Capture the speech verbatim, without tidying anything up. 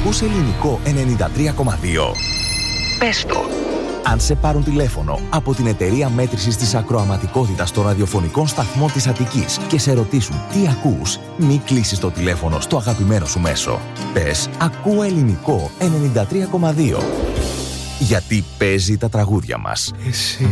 Ακούς ελληνικό ενενήντα τρία κόμμα δύο. Πες το. Αν σε πάρουν τηλέφωνο από την εταιρεία μέτρησης της ακροαματικότητας των ραδιοφωνικών σταθμών της Αττικής και σε ρωτήσουν τι ακούς, μη κλείσεις το τηλέφωνο στο αγαπημένο σου μέσο. Πες «Ακούω ελληνικό ενενήντα τρία κόμμα δύο». Γιατί παίζει τα τραγούδια μας. Εσύ